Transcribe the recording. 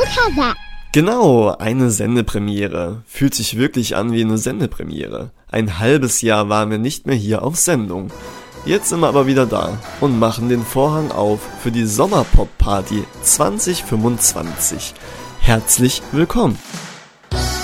Cover. Genau, eine Sendepremiere. Fühlt sich wirklich an wie eine Sendepremiere. Ein halbes Jahr waren wir nicht mehr hier auf Sendung. Jetzt sind wir aber wieder da und machen den Vorhang auf für die Sommerpop-Party 2025. Herzlich willkommen!